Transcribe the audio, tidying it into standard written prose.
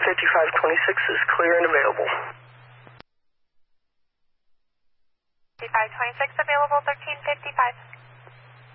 135526 is clear and available. 5526 available, 1355.